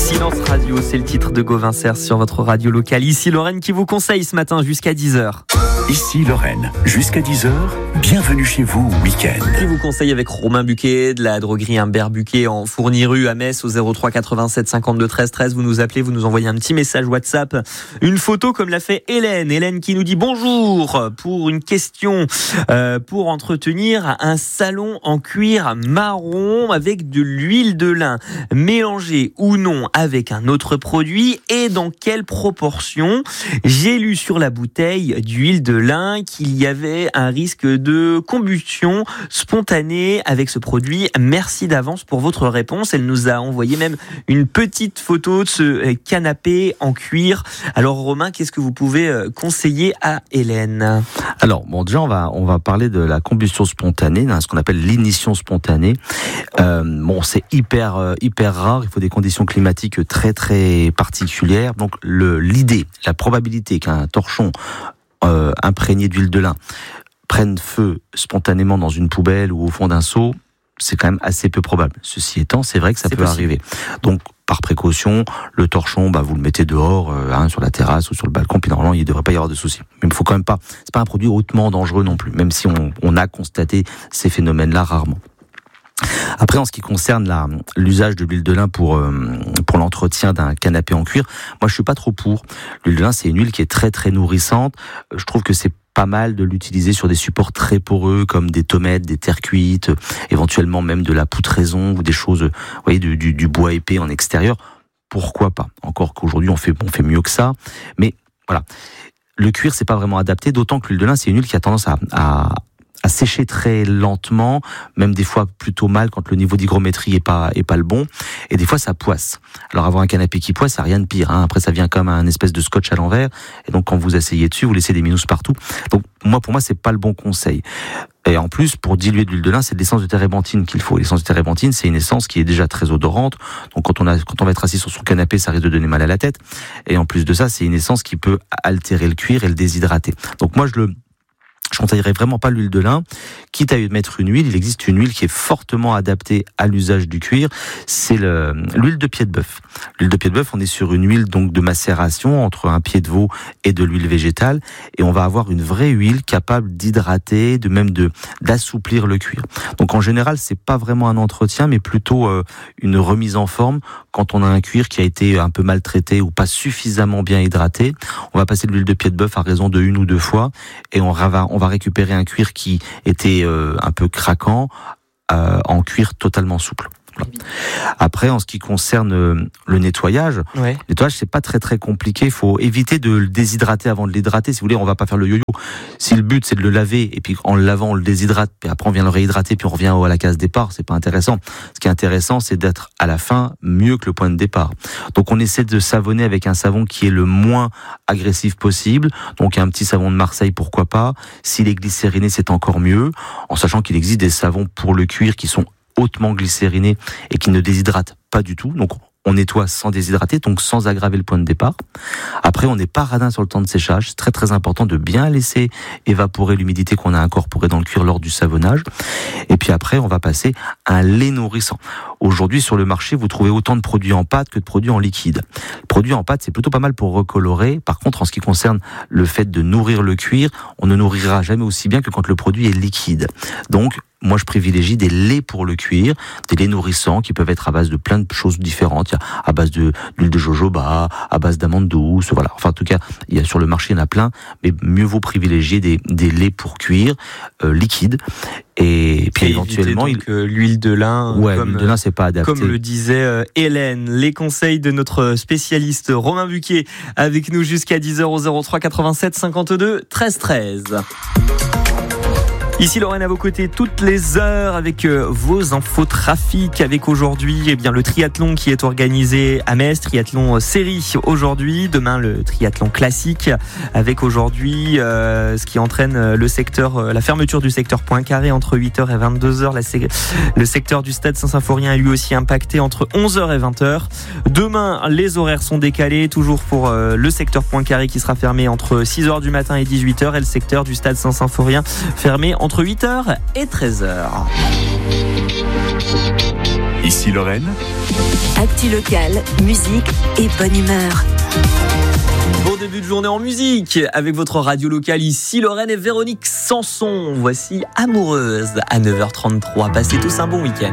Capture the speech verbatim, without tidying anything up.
Silence Radio, c'est le titre de Gauvin Cers sur votre radio locale. Ici Lorraine qui vous conseille ce matin jusqu'à dix heures. Ici Lorraine, jusqu'à dix heures, bienvenue chez vous week-end. Qui vous conseille avec Romain Buquet de la droguerie Humbert Buquet en Fournier-Rue à Metz au zéro trois quatre-vingt-sept cinquante-deux treize treize. Vous nous appelez, vous nous envoyez un petit message WhatsApp, une photo comme l'a fait Hélène. Hélène qui nous dit bonjour pour une question euh, pour entretenir un salon en cuir marron avec de l'huile de lin mélangée ou non avec un autre produit et dans quelle proportion. J'ai lu sur la bouteille d'huile de lin qu'il y avait un risque de combustion spontanée avec ce produit. Merci d'avance pour votre réponse. Elle nous a envoyé même une petite photo de ce canapé en cuir. Alors Romain, qu'est-ce que vous pouvez conseiller à Hélène ? Alors bon, déjà on va on va parler de la combustion spontanée, hein, ce qu'on appelle l'ignition spontanée. Euh, bon, c'est hyper euh, hyper rare. Il faut des conditions climatiques très très particulières. Donc le l'idée, la probabilité qu'un torchon euh, imprégné d'huile de lin prenne feu spontanément dans une poubelle ou au fond d'un seau, c'est quand même assez peu probable. Ceci étant, c'est vrai que ça c'est peut possible. Arriver. Donc, par précaution, le torchon, bah, vous le mettez dehors, euh, hein, sur la terrasse ou sur le balcon, puis normalement, il ne devrait pas y avoir de soucis. Mais il faut quand même pas, c'est pas un produit hautement dangereux non plus, même si on, on a constaté ces phénomènes-là rarement. Après, en ce qui concerne la, l'usage de l'huile de lin pour euh, pour l'entretien d'un canapé en cuir, moi je suis pas trop pour. L'huile de lin, c'est une huile qui est très très nourrissante. Je trouve que c'est pas mal de l'utiliser sur des supports très poreux comme des tomettes, des terres cuites, éventuellement même de la poutraison ou des choses, vous voyez, du, du, du bois épais en extérieur. Pourquoi pas ? Encore qu'aujourd'hui on fait on fait mieux que ça, mais voilà. Le cuir c'est pas vraiment adapté, d'autant que l'huile de lin c'est une huile qui a tendance à, à à sécher très lentement, même des fois plutôt mal quand le niveau d'hygrométrie est pas est pas le bon, et des fois ça poisse. Alors avoir un canapé qui poisse, ça n'a rien de pire, hein. Après ça vient comme un espèce de scotch à l'envers, et donc quand vous asseyez dessus, vous laissez des minous partout. Donc moi pour moi c'est pas le bon conseil. Et en plus, pour diluer de l'huile de lin, c'est de l'essence de térébenthine qu'il faut. L'essence de térébenthine, c'est une essence qui est déjà très odorante. Donc quand on a quand on va être assis sur son canapé, ça risque de donner mal à la tête. Et en plus de ça, c'est une essence qui peut altérer le cuir et le déshydrater. Donc moi je le Je conseillerais vraiment pas l'huile de lin. Quitte à mettre une huile, il existe une huile qui est fortement adaptée à l'usage du cuir. C'est le, l'huile de pied de bœuf. L'huile de pied de bœuf, on est sur une huile donc de macération entre un pied de veau et de l'huile végétale, et on va avoir une vraie huile capable d'hydrater, de même de d'assouplir le cuir. Donc en général, c'est pas vraiment un entretien, mais plutôt euh, une remise en forme quand on a un cuir qui a été un peu maltraité ou pas suffisamment bien hydraté. On va passer de l'huile de pied de bœuf à raison de une ou deux fois, et on va on va récupérer un cuir qui était euh, un peu craquant euh, en cuir totalement souple. Voilà. Après, en ce qui concerne euh, le nettoyage, ouais. le nettoyage c'est pas très très compliqué. Il faut éviter de le déshydrater avant de l'hydrater. Si vous voulez, on va pas faire le yo-yo. Si le but c'est de le laver et puis en le lavant on le déshydrate, puis après on vient le réhydrater, puis on revient à la case départ, c'est pas intéressant. Ce qui est intéressant, c'est d'être à la fin mieux que le point de départ. Donc on essaie de savonner avec un savon qui est le moins agressif possible. Donc un petit savon de Marseille, pourquoi pas. S'il est glycériné, c'est encore mieux, en sachant qu'il existe des savons pour le cuir qui sont hautement glycériné et qui ne déshydrate pas du tout. Donc on nettoie sans déshydrater, donc sans aggraver le point de départ. Après, on n'est pas radin sur le temps de séchage. C'est très très important de bien laisser évaporer l'humidité qu'on a incorporée dans le cuir lors du savonnage. Et puis après, on va passer à un lait nourrissant. Aujourd'hui, sur le marché, vous trouvez autant de produits en pâte que de produits en liquide. Le produit en pâte, c'est plutôt pas mal pour recolorer. Par contre, en ce qui concerne le fait de nourrir le cuir, on ne nourrira jamais aussi bien que quand le produit est liquide. Donc, moi, je privilégie des laits pour le cuir, des laits nourrissants qui peuvent être à base de plein de choses différentes. Il y a à base de d'huile de jojoba, à base d'amandes douces, voilà. Enfin, en tout cas, il y a sur le marché, il y en a plein, mais mieux vaut privilégier des des laits pour cuir euh, liquides. Et puis et éventuellement, donc, il... euh, l'huile de lin. Ouais, comme, l'huile de lin, c'est pas adapté. Comme le disait euh, Hélène, les conseils de notre spécialiste Romain Buquet avec nous jusqu'à dix heures au zéro trois quatre-vingt-sept cinquante-deux treize treize. Ici Lorraine à vos côtés toutes les heures avec euh, vos infos trafic, avec aujourd'hui eh bien le triathlon qui est organisé à Metz, triathlon euh, série aujourd'hui, demain le triathlon classique avec aujourd'hui euh, ce qui entraîne euh, le secteur euh, la fermeture du secteur Poincaré entre huit heures et vingt-deux heures. La, le secteur du stade Saint-Symphorien est lui aussi impacté entre onze heures et vingt heures. Demain les horaires sont décalés toujours pour euh, le secteur Poincaré qui sera fermé entre six heures du matin et dix-huit heures et le secteur du stade Saint-Symphorien fermé entre huit heures et treize heures. Ici Lorraine, Actu locale, musique et bonne humeur. Bon début de journée en musique avec votre radio locale ici, Lorraine et Véronique Sanson. Voici Amoureuse à neuf heures trente-trois. Passez tous un bon week-end.